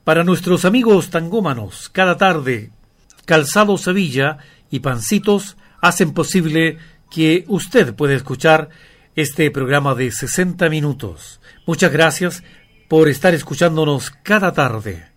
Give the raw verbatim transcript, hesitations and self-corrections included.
Para nuestros amigos tangómanos, cada tarde, Calzado Sevilla y Pancitos hacen posible que usted pueda escuchar este programa de sesenta minutos. Muchas gracias por estar escuchándonos cada tarde.